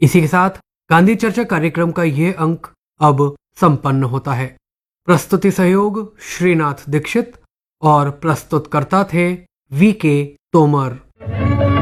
इसी के साथ गांधी चर्चा कार्यक्रम का यह अंक अब संपन्न होता है। प्रस्तुति सहयोग श्रीनाथ दीक्षित और प्रस्तुतकर्ता थे वी के तोमर।